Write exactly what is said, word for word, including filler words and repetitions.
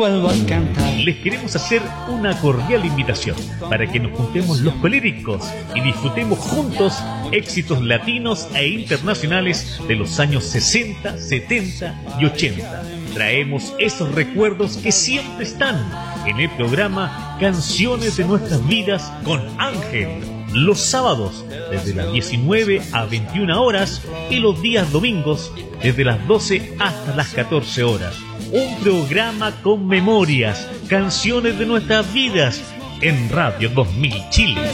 Les queremos hacer una cordial invitación para que nos juntemos los coléricos y disfrutemos juntos éxitos latinos e internacionales de los años sesenta, setenta y ochenta. Traemos esos recuerdos que siempre están en el programa Canciones de Nuestras Vidas con Ángel, los sábados desde las diecinueve a veintiuna horas y los días domingos desde las doce hasta las catorce horas. Un programa con memorias, canciones de nuestras vidas en Radio dos mil Chile.